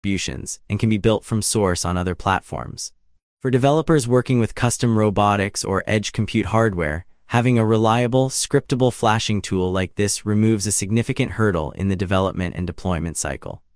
distributions and can be built from source on other platforms. For developers working with custom robotics or edge compute hardware, having a reliable, scriptable flashing tool like this removes a significant hurdle in the development and deployment cycle.